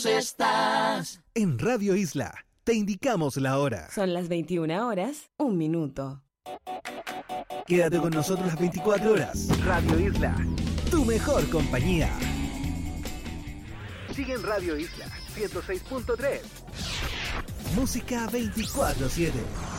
lejos estás. En Radio Isla, te indicamos la hora. Son las 21 horas, 1 minuto. Quédate con nosotros las 24 horas. Radio Isla, tu mejor compañía. Sigue en Radio Isla 106.3. Música 24/7.